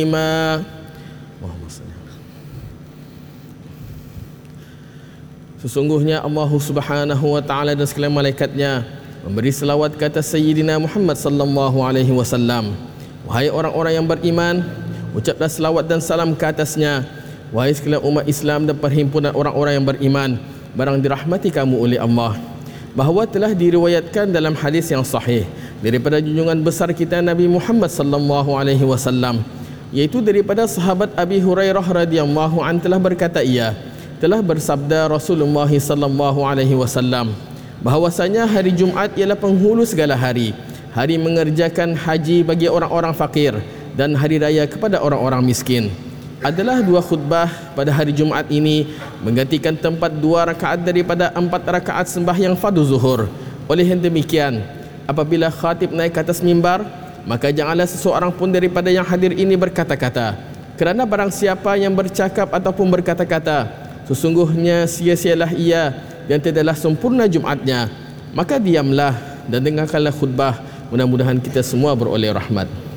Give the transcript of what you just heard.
Sesungguhnya Allah Subhanahu wa taala dan sekalian malaikatnya memberi selawat ke atas Sayyidina Muhammad sallallahu alaihi wasallam. Wahai orang-orang yang beriman, ucaplah selawat dan salam ke atasnya. Wahai sekalian umat Islam dan perhimpunan orang-orang yang beriman, barang dirahmati kamu oleh Allah, bahawa telah diriwayatkan dalam hadis yang sahih daripada junjungan besar kita Nabi Muhammad sallallahu alaihi wasallam, iaitu daripada sahabat Abi Hurairah radhiyallahu anhu telah berkata, ia telah bersabda Rasulullah sallallahu alaihi wasallam bahwasanya hari Jumaat ialah penghulu segala hari, hari mengerjakan haji bagi orang-orang fakir dan hari raya kepada orang-orang miskin. Adalah dua khutbah pada hari Jumaat ini menggantikan tempat 2 rakaat daripada 4 rakaat sembahyang fardu zuhur. Oleh yang demikian, apabila khatib naik ke atas mimbar, maka janganlah seseorang pun daripada yang hadir ini berkata-kata, kerana barang siapa yang bercakap ataupun berkata-kata, sesungguhnya sia-sialah ia dan tidaklah sempurna Jumaatnya, maka diamlah dan dengarkanlah khutbah. Mudah-mudahan kita semua beroleh rahmat.